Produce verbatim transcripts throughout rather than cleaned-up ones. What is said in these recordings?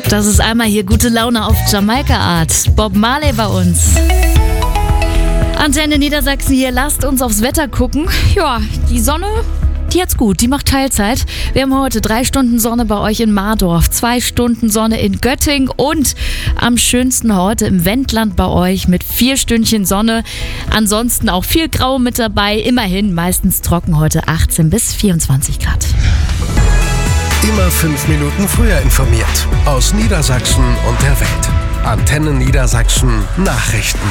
Das ist einmal hier gute Laune auf Jamaika-Art. Bob Marley bei uns. Antenne Niedersachsen hier, lasst uns aufs Wetter gucken. Ja, die Sonne, die hat's gut, die macht Teilzeit. Wir haben heute drei Stunden Sonne bei euch in Mardorf, zwei Stunden Sonne in Göttingen und am schönsten heute im Wendland bei euch mit vier Stündchen Sonne. Ansonsten auch viel Grau mit dabei, immerhin meistens trocken heute achtzehn bis vierundzwanzig Grad. Immer fünf Minuten früher informiert. Aus Niedersachsen und der Welt. Antenne Niedersachsen Nachrichten.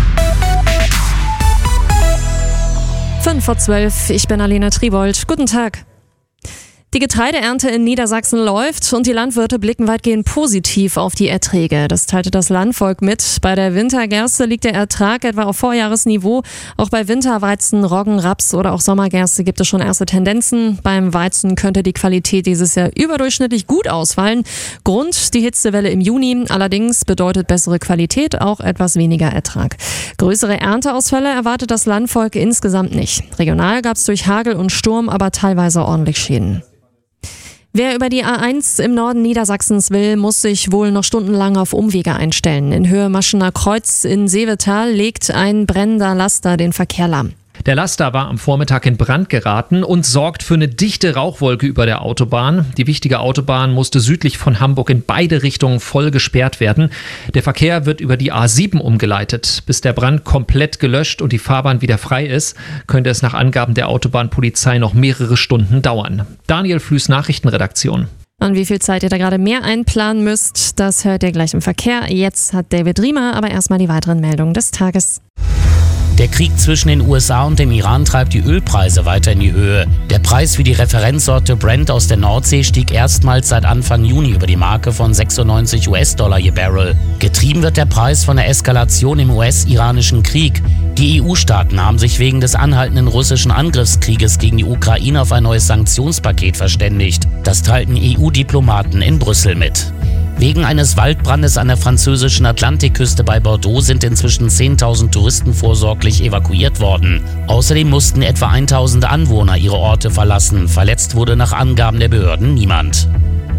fünf vor zwölf, ich bin Alena Tribold. Guten Tag. Die Getreideernte in Niedersachsen läuft und die Landwirte blicken weitgehend positiv auf die Erträge. Das teilte das Landvolk mit. Bei der Wintergerste liegt der Ertrag etwa auf Vorjahresniveau. Auch bei Winterweizen, Roggen, Raps oder auch Sommergerste gibt es schon erste Tendenzen. Beim Weizen könnte die Qualität dieses Jahr überdurchschnittlich gut ausfallen. Grund die Hitzewelle im Juni. Allerdings bedeutet bessere Qualität auch etwas weniger Ertrag. Größere Ernteausfälle erwartet das Landvolk insgesamt nicht. Regional gab es durch Hagel und Sturm aber teilweise ordentlich Schäden. Wer über die A eins im Norden Niedersachsens will, muss sich wohl noch stundenlang auf Umwege einstellen. In Höhe Maschener Kreuz in Seevetal legt ein brennender Laster den Verkehr lahm. Der Laster war am Vormittag in Brand geraten und sorgt für eine dichte Rauchwolke über der Autobahn. Die wichtige Autobahn musste südlich von Hamburg in beide Richtungen voll gesperrt werden. Der Verkehr wird über die A sieben umgeleitet. Bis der Brand komplett gelöscht und die Fahrbahn wieder frei ist, könnte es nach Angaben der Autobahnpolizei noch mehrere Stunden dauern. Daniel Flüß, Nachrichtenredaktion. Und wie viel Zeit ihr da gerade mehr einplanen müsst, das hört ihr gleich im Verkehr. Jetzt hat David Riemer aber erstmal die weiteren Meldungen des Tages. Der Krieg zwischen den U S A und dem Iran treibt die Ölpreise weiter in die Höhe. Der Preis für die Referenzsorte Brent aus der Nordsee stieg erstmals seit Anfang Juni über die Marke von sechsundneunzig US-Dollar je Barrel. Getrieben wird der Preis von der Eskalation im U S-iranischen Krieg. Die E U-Staaten haben sich wegen des anhaltenden russischen Angriffskrieges gegen die Ukraine auf ein neues Sanktionspaket verständigt. Das teilten E U-Diplomaten in Brüssel mit. Wegen eines Waldbrandes an der französischen Atlantikküste bei Bordeaux sind inzwischen zehntausend Touristen vorsorglich evakuiert worden. Außerdem mussten etwa tausend Anwohner ihre Orte verlassen. Verletzt wurde nach Angaben der Behörden niemand.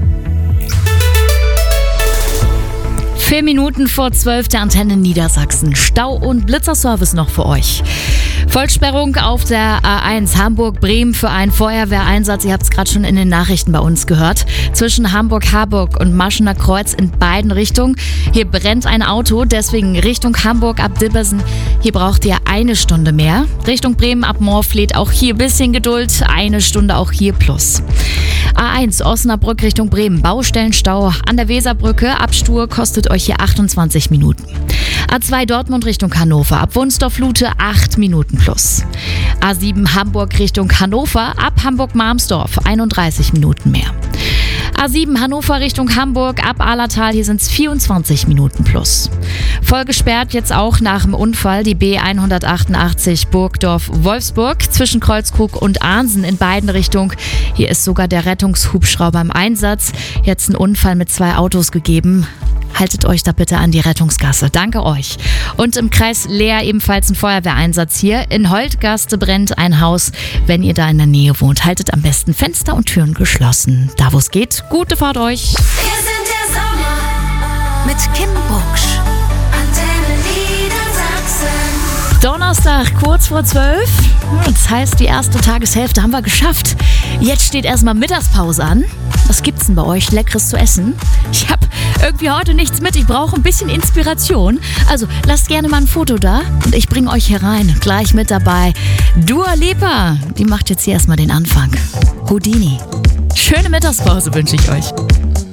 Vier Minuten vor zwölf der Antenne Niedersachsen. Stau- und Blitzerservice noch für euch. Vollsperrung auf der A eins Hamburg-Bremen für einen Feuerwehreinsatz. Ihr habt es gerade schon in den Nachrichten bei uns gehört. Zwischen Hamburg-Harburg und Maschener Kreuz in beiden Richtungen. Hier brennt ein Auto, deswegen Richtung Hamburg ab Dibbersen. Hier braucht ihr eine Stunde mehr. Richtung Bremen ab Moorfleet auch hier ein bisschen Geduld. Eine Stunde auch hier plus. A eins Osnabrück Richtung Bremen. Baustellenstau an der Weserbrücke. Abstur kostet euch hier achtundzwanzig Minuten. A zwei Dortmund Richtung Hannover. Ab Wunsdorf-Lute acht Minuten plus. A sieben Hamburg Richtung Hannover. Ab Hamburg-Marmsdorf einunddreißig Minuten mehr. A sieben Hannover Richtung Hamburg. Ab Ahlertal, hier sind es vierundzwanzig Minuten plus. Voll gesperrt jetzt auch nach dem Unfall die B hundertachtundachtzig Burgdorf-Wolfsburg zwischen Kreuzkrug und Ahnsen in beiden Richtungen. Hier ist sogar der Rettungshubschrauber im Einsatz. Jetzt ein Unfall mit zwei Autos gegeben. Haltet euch da bitte an die Rettungsgasse. Danke euch. Und im Kreis Leer ebenfalls ein Feuerwehreinsatz hier. In Holtgaste brennt ein Haus. Wenn ihr da in der Nähe wohnt, haltet am besten Fenster und Türen geschlossen. Da wo es geht, gute Fahrt euch. Wir sind der Sommer mit Kim Bucksch. Antenne Niedersachsen. Donnerstag, kurz vor zwölf. Das heißt, die erste Tageshälfte haben wir geschafft. Jetzt steht erstmal Mittagspause an. Was gibt's denn bei euch Leckeres zu essen? Ich habe irgendwie heute nichts mit. Ich brauche ein bisschen Inspiration. Also lasst gerne mal ein Foto da und ich bringe euch hier rein. Gleich mit dabei Dua Lipa. Die macht jetzt hier erstmal den Anfang. Houdini. Schöne Mittagspause wünsche ich euch.